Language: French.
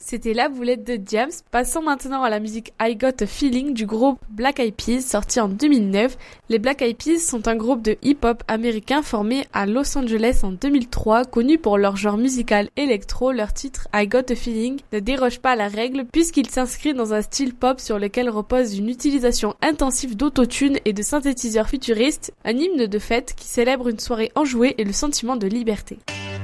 C'était La Boulette de Diams. Passons maintenant à la musique I Got a Feeling du groupe Black Eyed Peas, sorti en 2009. Les Black Eyed Peas sont un groupe de hip-hop américain formé à Los Angeles en 2003, connu pour leur genre musical électro. Leur titre I Got a Feeling ne déroge pas à la règle puisqu'il s'inscrit dans un style pop sur lequel repose une utilisation intensive d'autotune et de synthétiseurs futuristes, un hymne de fête qui célèbre une soirée enjouée et le sentiment de liberté.